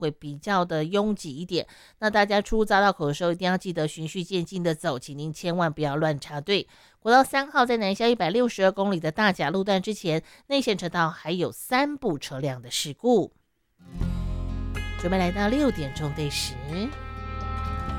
会比较的拥挤一点。那大家出入匝道口的时候，一定要记得循序渐进的走，请您千万不要乱插队。国道3号在南下162公里的大甲路段之前，内线车道还有3部车辆的事故。准备来到6点钟对时。